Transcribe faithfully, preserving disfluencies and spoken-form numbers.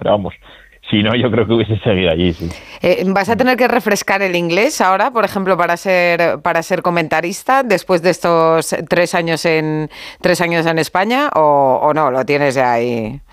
pero vamos, si no, yo creo que hubiese seguido allí, sí. Eh, ¿Vas a tener que refrescar el inglés ahora, por ejemplo, para ser para ser comentarista después de estos tres años en tres años en España o, o no? ¿Lo tienes ya ahí?